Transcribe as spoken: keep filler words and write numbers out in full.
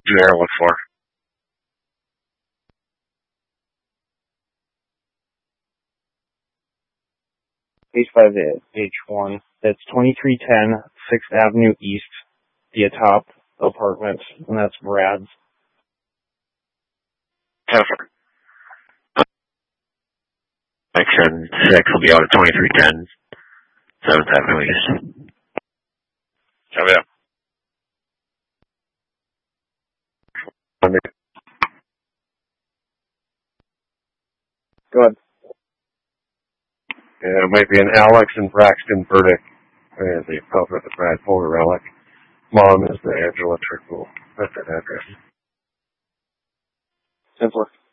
there look for? H five H one. That's twenty-three ten sixth Avenue East, the top apartment, and that's Brad's. Perfect. Section six will be out at twenty-three ten seventh Avenue East. Oh, yeah. Go ahead. Yeah, it might be an Alex and Braxton Burdick. Uh, the culprit, the Brad Folder relic. Mom is the Angela Trickle. That's that address. ten four.